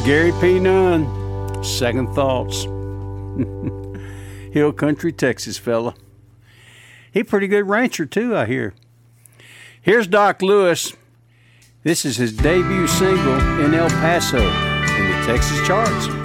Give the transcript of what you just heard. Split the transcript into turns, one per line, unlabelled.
Gary P. Nunn, Second Thoughts. Hill Country, Texas fella. He a pretty good rancher too, I hear. Here's Doc Lewis. This is his debut single in El Paso in the Texas charts.